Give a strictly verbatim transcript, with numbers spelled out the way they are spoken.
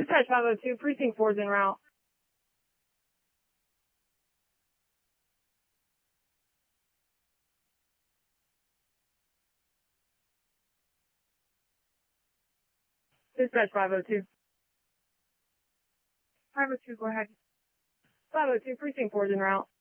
Dispatch five oh two, Precinct four is en route. Dispatch five oh two. five oh two, go ahead. five oh two, Precinct four is en route.